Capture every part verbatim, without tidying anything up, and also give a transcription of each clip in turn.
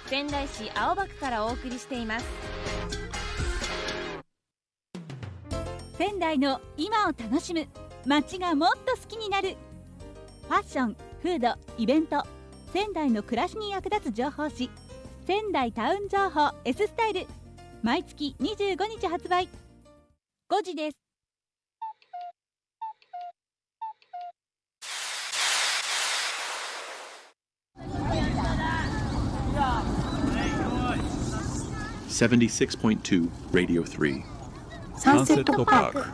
仙台市青葉区からお送りしています。 仙台の今を楽しむ、街がもっと好きになる。ファッション、フード、イベント、仙台の暮らしに役立つ情報誌、仙台タウン情報 S スタイル、毎月にじゅうごにち発売。ごじです。 セブンティシックスポイントツー Radio スリーサンセットパーク。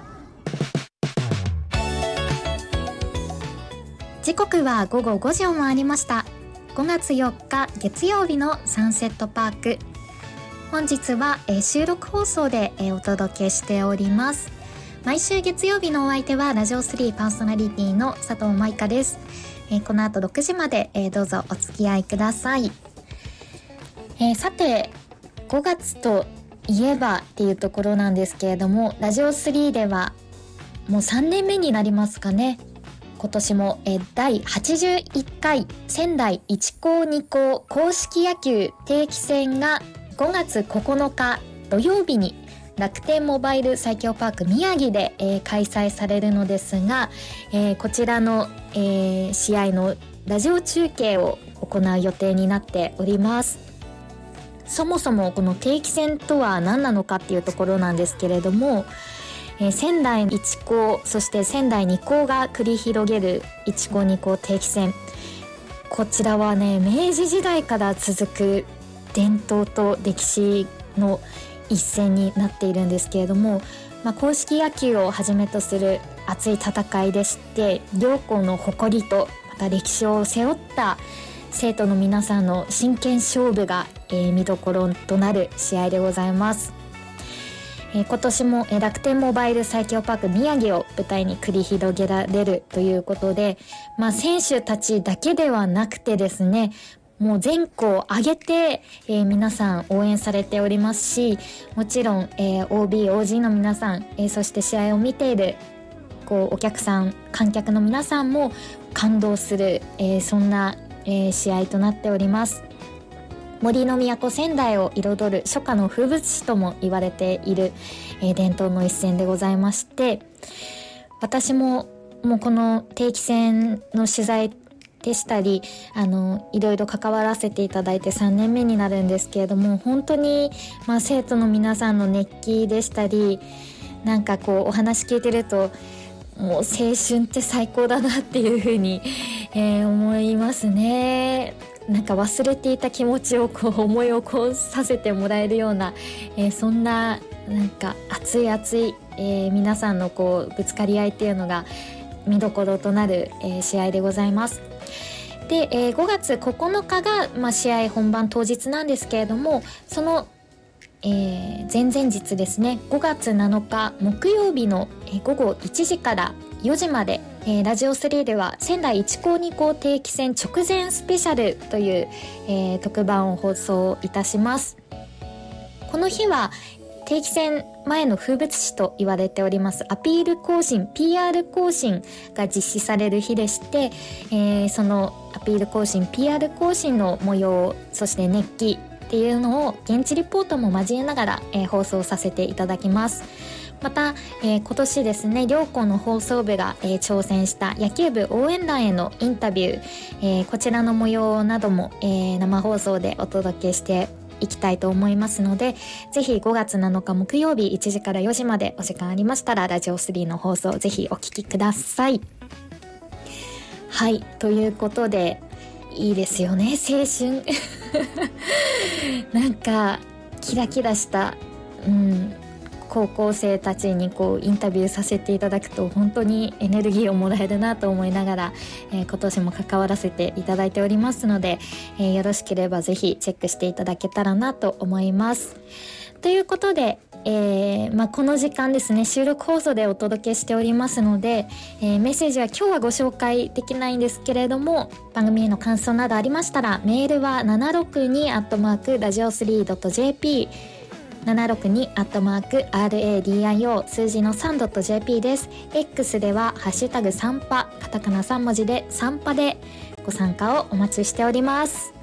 時刻は午後ごじを回りました。ごがつよっか月曜日のサンセットパーク。本日は、えー、収録放送で、えー、お届けしております。毎週月曜日のお相手はラジオスリーパーソナリティの佐藤舞香です。えー、この後ろくじまで、えー、どうぞお付き合いください。えー、さてごがつといえばっていうところなんですけれども、ラジオスリーではもうさんねんめになりますかね。今年もえだいはちじゅういっかい仙台一高二高硬式野球定期戦がごがつここのか土曜日に楽天モバイル最強パーク宮城で、えー、開催されるのですが、えー、こちらの、えー、試合のラジオ中継を行う予定になっております。そもそもこの定期戦とは何なのかっていうところなんですけれども、えー、仙台一高そして仙台二高が繰り広げる一高二高定期戦、こちらはね明治時代から続く伝統と歴史の一戦になっているんですけれども、まあ、硬式野球をはじめとする熱い戦いでして、両校の誇りとまた歴史を背負った生徒の皆さんの真剣勝負が、えー、見どころとなる試合でございます。えー、今年も、えー、楽天モバイル最強パーク宮城を舞台に繰り広げられるということで、まあ、選手たちだけではなくてですね、もう全校挙げて、えー、皆さん応援されておりますし、もちろん、えー、オービー、オージー の皆さん、えー、そして試合を見ているこうお客さん、観客の皆さんも感動する、えー、そんなえー、試合となっております。森の都仙台を彩る初夏の風物詩とも言われている、えー、伝統の一戦でございまして、私ももうこの定期戦の取材でしたり、あのいろいろ関わらせていただいてさんねんめになるんですけれども、本当に、まあ、生徒の皆さんの熱気でしたり、なんかこうお話聞いてるともう青春って最高だなっていう風に、えー、思いますね。なんか忘れていた気持ちをこう思い起こさせてもらえるような、えー、そんななんか熱い熱い、えー、皆さんのこうぶつかり合いっていうのが見どころとなる、えー、試合でございます。で、えー、ごがつここのかが、まあ、試合本番当日なんですけれども、そのえー、前々日ですね、ごがつなのか木曜日の、えー、ごごいちじからよじまで、えー、ラジオスリーでは仙台一高二高定期戦直前スペシャルという、えー、特番を放送いたします。この日は定期戦前の風物詩と言われておりますアピール行進 ピーアール 行進が実施される日でして、えー、そのアピール行進 ピーアール 行進の模様、そして熱気っていうのを現地リポートも交えながら、えー、放送させていただきます。また、えー、今年ですね、両校の放送部が、えー、挑戦した野球部応援団へのインタビュー、えー、こちらの模様なども、えー、生放送でお届けしていきたいと思いますので、ぜひごがつなのか木曜日いちじからよじまでお時間ありましたらラジオスリーの放送ぜひお聞きください。はい、ということでいいですよね、青春なんかキラキラした、うん、高校生たちにこうインタビューさせていただくと本当にエネルギーをもらえるなと思いながら、えー、今年も関わらせていただいておりますので、えー、よろしければぜひチェックしていただけたらなと思います。ということで、えーまあ、この時間ですね、収録放送でお届けしておりますので、えー、メッセージは今日はご紹介できないんですけれども、番組への感想などありましたらメールは ななろくに アットマーク ラジオスリー ドット ジェーピー ななろくに アットマーク アールエーディーアイオー 数字の さん ドット ジェーピー です。 X ではハッシュタグサンパ、カタカナさん文字でサンパでご参加をお待ちしております。